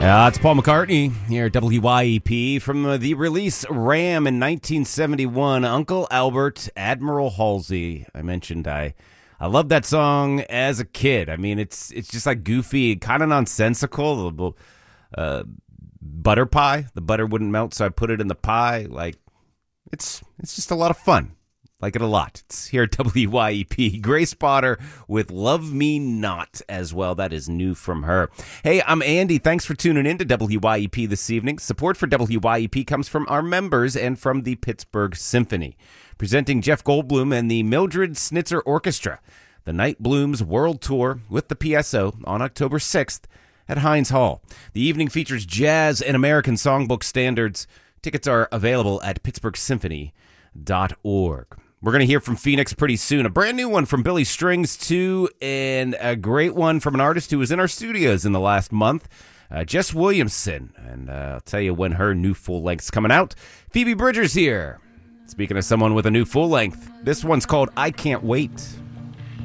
It's Paul McCartney here at WYEP from the release Ram in 1971. Uncle Albert, Admiral Halsey. I mentioned I loved that song as a kid. I mean, it's just like goofy, kind of nonsensical. Butter pie. The butter wouldn't melt, so I put it in the pie. Like, it's just a lot of fun. Like it a lot. It's here at WYEP. Grace Potter with Love Me Not as well. That is new from her. Hey, I'm Andy. Thanks for tuning in to WYEP this evening. Support for WYEP comes from our members and from the Pittsburgh Symphony. Presenting Jeff Goldblum and the Mildred Snitzer Orchestra. The Night Blooms World Tour with the PSO on October 6th at Heinz Hall. The evening features jazz and American songbook standards. Tickets are available at pittsburghsymphony.org. We're going to hear from Phoenix pretty soon. A brand new one from Billy Strings, too, and a great one from an artist who was in our studios in the last month, Jess Williamson. And I'll tell you when her new full-length's coming out. Phoebe Bridgers here. Speaking of someone with a new full-length, this one's called I Can't Wait.